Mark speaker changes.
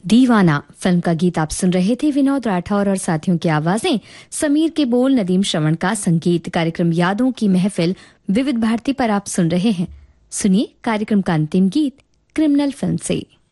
Speaker 1: दीवाना फिल्म का गीत आप सुन रहे थे। विनोद राठौर और साथियों की आवाजें, समीर के बोल, नदीम श्रवण का संगीत। कार्यक्रम यादों की महफिल विविध भारती पर आप सुन रहे हैं। सुनिए कार्यक्रम का अंतिम गीत क्रिमिनल फिल्म से।